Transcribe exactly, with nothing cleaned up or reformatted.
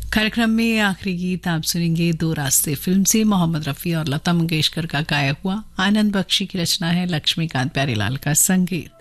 कार्यक्रम में आखिरी गीत आप सुनेंगे दो रास्ते फिल्म से मोहम्मद रफी और लता मंगेशकर का गाया हुआ। आनंद बख्शी की रचना है, लक्ष्मीकांत प्यारेलाल का संगीत।